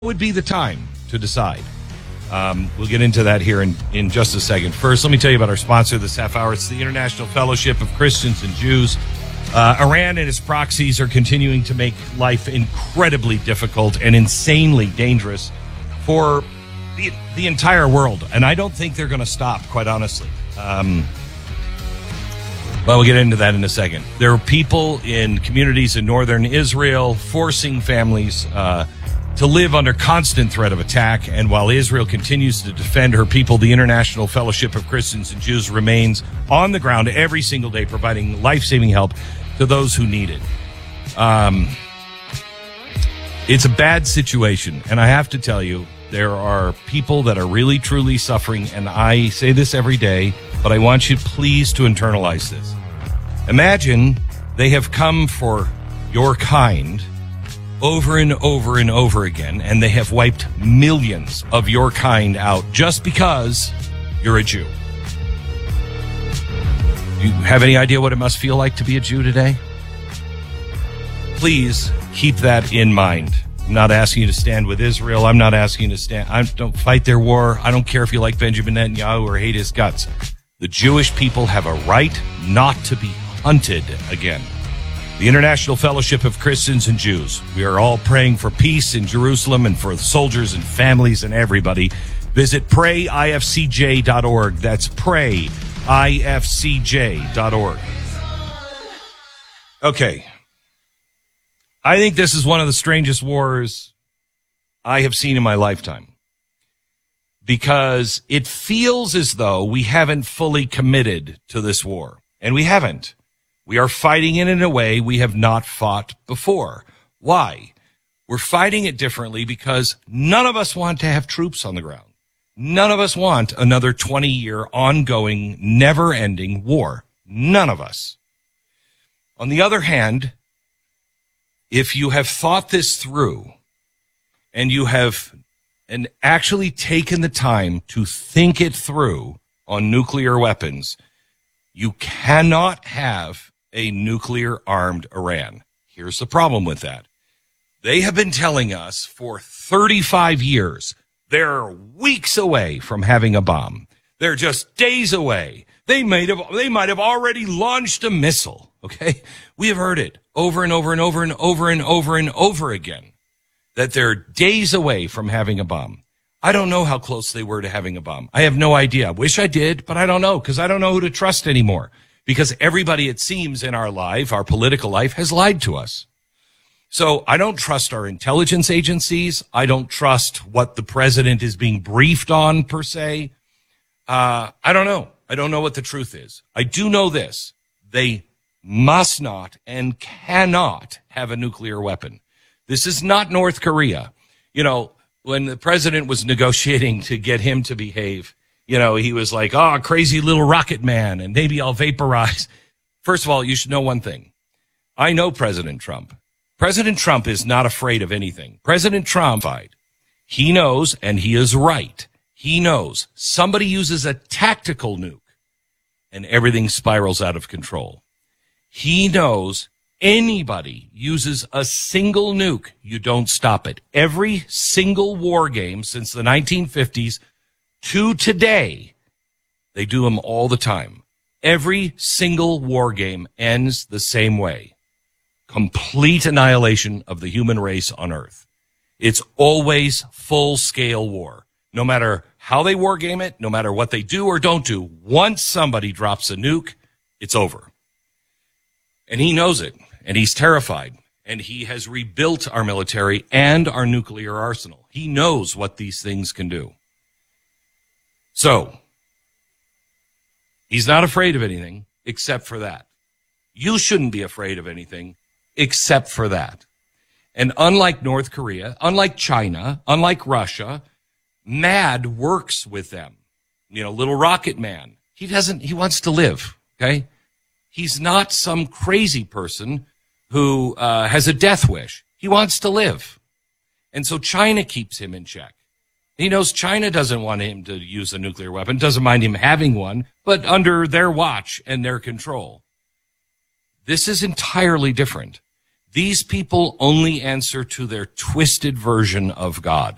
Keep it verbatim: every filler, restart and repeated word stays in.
would be the time to decide? Um, we'll get into that here in, in just a second. First, let me tell you about our sponsor this half hour. It's the International Fellowship of Christians and Jews. Uh, Iran and its proxies are continuing to make life incredibly difficult and insanely dangerous for the, the entire world. And I don't think they're going to stop, quite honestly. Um, well, we'll get into that in a second. There are people in communities in northern Israel forcing families uh to live under constant threat of attack. And while Israel continues to defend her people, the International Fellowship of Christians and Jews remains on the ground every single day, providing life-saving help to those who need it. Um, it's a bad situation, and I have to tell you, there are people that are really, truly suffering, and I say this every day, but I want you please to internalize this. Imagine they have come for your kind over and over and over again, and they have wiped millions of your kind out just because you're a Jew. Do you have any idea what it must feel like to be a Jew today? Please keep that in mind. I'm not asking you to stand with Israel. I'm not asking you to stand. I don't fight their war. I don't care if you like Benjamin Netanyahu or hate his guts. The Jewish people have a right not to be hunted again. The International Fellowship of Christians and Jews. We are all praying for peace in Jerusalem and for the soldiers and families and everybody. Visit pray I F C J dot org. That's pray I F C J dot org. Okay. I think this is one of the strangest wars I have seen in my lifetime, because it feels as though we haven't fully committed to this war, and we haven't. We are fighting it in a way we have not fought before. Why? We're fighting it differently because none of us want to have troops on the ground. None of us want another twenty-year ongoing, never-ending war. None of us. On the other hand, if you have thought this through and you have and actually taken the time to think it through on nuclear weapons, you cannot have a nuclear-armed Iran. Here's the problem with that. They have been telling us for thirty-five years they're weeks away from having a bomb. They're just days away. They might have, they might have already launched a missile, okay? We have heard it over and over and over and over and over and over again, that they're days away from having a bomb. I don't know how close they were to having a bomb. I have no idea. I wish I did, but I don't know, because I don't know who to trust anymore. Because everybody, it seems, in our life, our political life, has lied to us. So I don't trust our intelligence agencies. I don't trust what the president is being briefed on, per se. Uh, I don't know. I don't know what the truth is. I do know this. They must not and cannot have a nuclear weapon. This is not North Korea. You know, when the president was negotiating to get him to behave, you know, he was like, oh, crazy little rocket man, and maybe I'll vaporize. First of all, you should know one thing. I know President Trump. President Trump is not afraid of anything. President Trump, he knows, and he is right. He knows somebody uses a tactical nuke and everything spirals out of control. He knows anybody uses a single nuke, you don't stop it. Every single war game since the nineteen fifties to today, they do them all the time. Every single war game ends the same way. Complete annihilation of the human race on Earth. It's always full-scale war. No matter how they war game it, no matter what they do or don't do, once somebody drops a nuke, it's over. And he knows it, and he's terrified, and he has rebuilt our military and our nuclear arsenal. He knows what these things can do. So, he's not afraid of anything except for that. You shouldn't be afraid of anything except for that. And unlike North Korea, unlike China, unlike Russia, MAD works with them. You know, little rocket man. He doesn't, he wants to live, okay? He's not some crazy person who uh, has a death wish. He wants to live. And so China keeps him in check. He knows China doesn't want him to use a nuclear weapon, doesn't mind him having one, but under their watch and their control. This is entirely different. These people only answer to their twisted version of God.